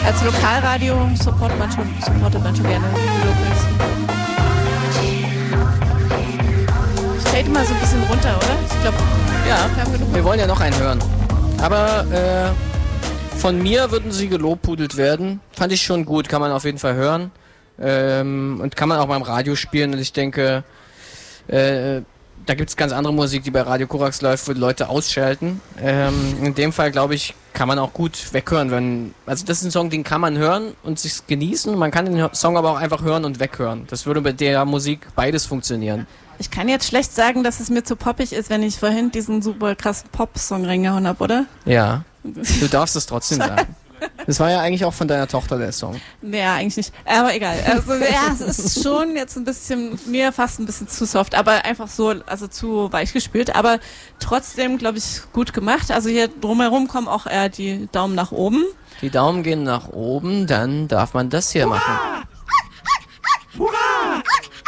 Als Lokalradio supportet man schon gerne die Locals. Ich fade mal so ein bisschen runter, oder? Ich glaube, ja, wir wollen ja noch einen hören. Aber von mir würden sie gelobpudelt werden. Fand ich schon gut, kann man auf jeden Fall hören. Und kann man auch beim Radio spielen. Und ich denke, da gibt es ganz andere Musik, die bei Radio Korax läuft, wo die Leute ausschalten. In dem Fall, glaube ich, kann man auch gut weghören. Also das ist ein Song, den kann man hören und sich genießen. Man kann den Song aber auch einfach hören und weghören. Das würde bei der Musik beides funktionieren. Ich kann jetzt schlecht sagen, dass es mir zu poppig ist, wenn ich vorhin diesen super krassen Pop-Song reingehauen habe, oder? Ja, du darfst es trotzdem sagen. Das war ja eigentlich auch von deiner Tochter, der Song. Ja, eigentlich nicht. Aber egal. Also ja, es ist schon jetzt ein bisschen, mir fast ein bisschen zu soft, aber einfach so, also zu weich gespielt. Aber trotzdem, glaube ich, gut gemacht. Also hier drumherum kommen auch eher die Daumen nach oben. Die Daumen gehen nach oben, dann darf man das hier machen. Hurra!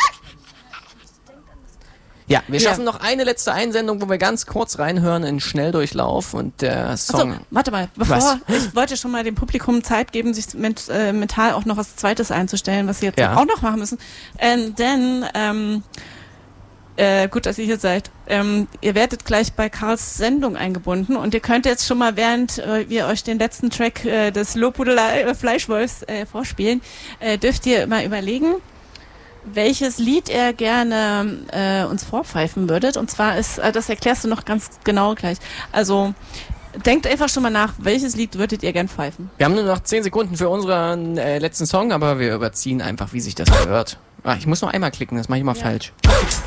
Ja, wir schaffen noch eine letzte Einsendung, wo wir ganz kurz reinhören in Schnelldurchdurchlauf und der Song... Achso, warte mal, ich wollte schon mal dem Publikum Zeit geben, sich mental auch noch was Zweites einzustellen, was sie jetzt auch noch machen müssen. Denn, gut, dass ihr hier seid. Ihr werdet gleich bei Karls Sendung eingebunden und ihr könnt jetzt schon mal, während wir euch den letzten Track des Lobhudelei Fleischwolfs vorspielen, dürft ihr mal überlegen, welches Lied er gerne uns vorpfeifen würdet. Und zwar ist, das erklärst du noch ganz genau gleich. Also denkt einfach schon mal nach, welches Lied würdet ihr gern pfeifen? Wir haben nur noch 10 Sekunden für unseren letzten Song, aber wir überziehen einfach, wie sich das gehört. Ich muss noch einmal klicken, das mache ich mal falsch.